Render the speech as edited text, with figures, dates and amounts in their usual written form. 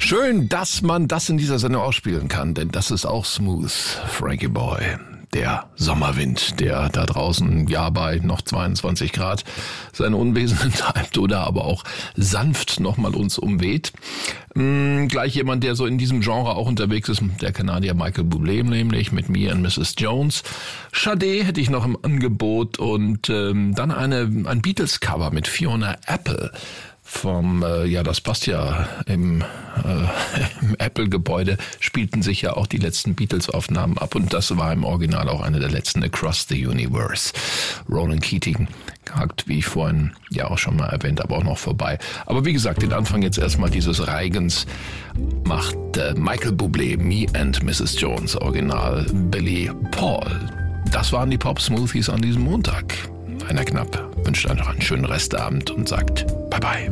Schön, dass man das in dieser Sendung ausspielen kann, denn das ist auch smooth, Frankie Boy. Der Sommerwind, der da draußen, ja, bei noch 22 Grad seine Unwesen treibt oder aber auch sanft nochmal uns umweht. Gleich jemand, der so in diesem Genre auch unterwegs ist, der Kanadier Michael Bublé, nämlich mit Me and Mrs. Jones. Sade hätte ich noch im Angebot und dann ein Beatles-Cover mit Fiona Apple. Das passt ja, im Apple-Gebäude spielten sich ja auch die letzten Beatles-Aufnahmen ab und das war im Original auch eine der letzten, Across the Universe. Ronan Keating hakt, wie ich vorhin ja auch schon mal erwähnt habe, auch noch vorbei. Aber wie gesagt, den Anfang jetzt erstmal dieses Reigens macht Michael Bublé, Me and Mrs. Jones, Original Billy Paul. Das waren die Pop-Smoothies an diesem Montag. Heiner Knapp wünscht einfach einen schönen Restabend und sagt Bye-bye.